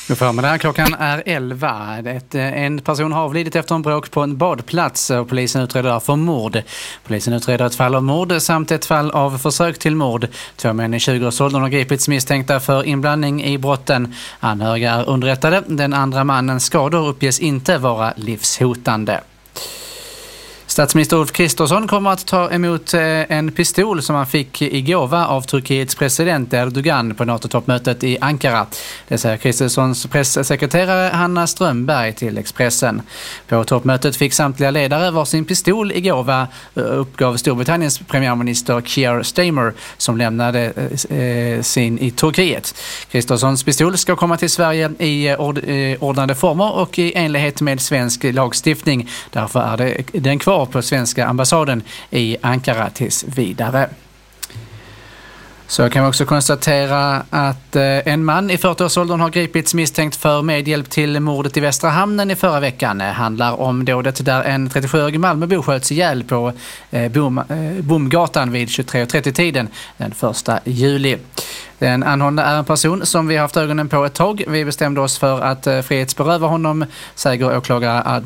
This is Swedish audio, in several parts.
God förmiddag, klockan är 11. En person har avlidit efter en bråk på en badplats och polisen utreder för mord. Polisen utreder ett fall av mord samt ett fall av försök till mord. 2 män i 20-årsåldern har gripits misstänkta för inblandning i brotten. Anhöriga är underrättade. Den andra mannens skador uppges inte vara livshotande. Statsminister Ulf Kristersson kommer att ta emot en pistol som han fick i gåva av Turkiets president Erdogan på NATO-toppmötet i Ankara. Det säger Kristerssons pressekreterare Hanna Strömberg till Expressen. På toppmötet fick samtliga ledare varsin pistol i gåva, uppgav Storbritanniens premiärminister Keir Starmer som lämnade sin i Turkiet. Kristerssons pistol ska komma till Sverige i ordnade former och i enlighet med svensk lagstiftning. Därför är den kvar på svenska ambassaden i Ankara tills vidare. Så kan vi också konstatera att en man i 40-årsåldern har gripits misstänkt för medhjälp till mordet i Västra Hamnen i förra veckan. Det handlar om dådet där en 37-årig Malmöbo sköts ihjäl på Bomgatan vid 23:30-tiden den 1 juli. Den anhållna är en person som vi har haft ögonen på ett tag. Vi bestämde oss för att frihetsberöva honom, säger åklagare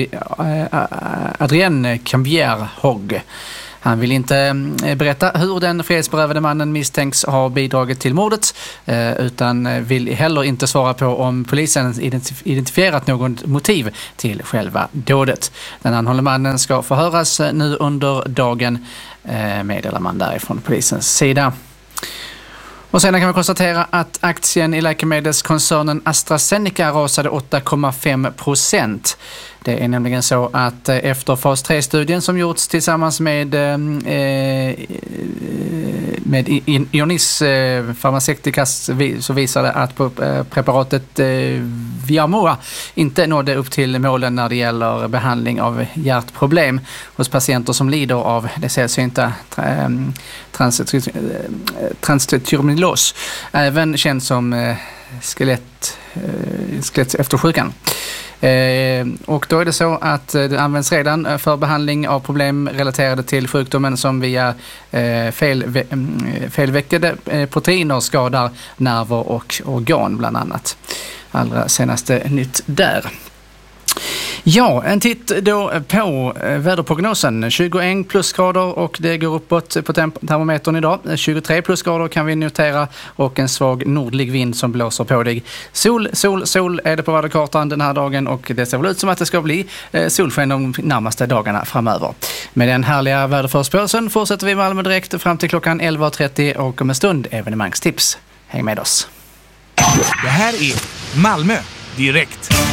Adrien Cambier-Hogg. Han vill inte berätta hur den frihetsberövade mannen misstänks ha bidragit till mordet utan vill heller inte svara på om polisen identifierat något motiv till själva dådet. Den anhållna mannen ska förhöras nu under dagen, meddelar man därifrån polisens sida. Och sen kan vi konstatera att aktien i läkemedelskoncernen AstraZeneca rasade 8,5%. Det är nämligen så att efter fas 3-studien som gjorts tillsammans med Ionis Pharmaceuticals så visade att preparatet Viamoa inte nådde upp till målen när det gäller behandling av hjärtproblem hos patienter som lider av det sällsynta transstyromylos, även känd som skelett eftersjukan. Och då är det så att det används redan för behandling av problem relaterade till sjukdomen som via felväckade proteiner skadar nerver och organ bland annat. Allra senaste nytt där. Ja, en titt då på väderprognosen. 21 plusgrader och det går uppåt på termometern idag. 23 plusgrader kan vi notera och en svag nordlig vind som blåser på dig. Sol är det på väderkartan den här dagen och det ser väl ut som att det ska bli solsken de närmaste dagarna framöver. Med den härliga väderförspåelsen fortsätter vi Malmö direkt fram till klockan 11:30 och om en stund evenemangstips. Häng med oss. Det här är Malmö direkt.